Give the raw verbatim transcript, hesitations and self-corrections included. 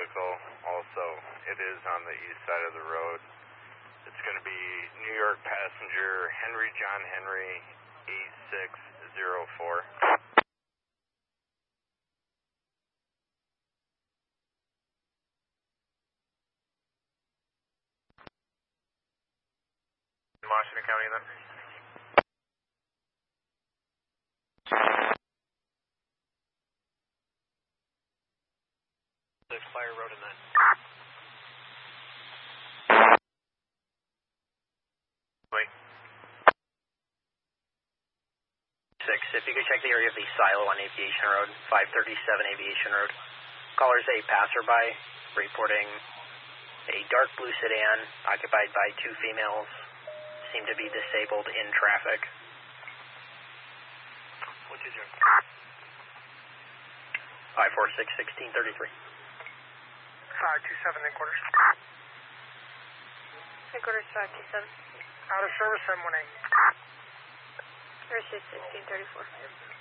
vehicle also. It is on the east side of the road. It's going to be New York passenger Henry John Henry eight six zero four. Washington County then? Fire road in that. Wait. Six, if you could check the area of the silo on Aviation Road, five thirty-seven Aviation Road. Caller's a passerby reporting a dark blue sedan occupied by two females, seem to be disabled in traffic. What did you? five four six, sixteen thirty-three. five two seven, headquarters. Headquarters five two seven. Out of service, seven one eight. Versus sixteen thirty-four.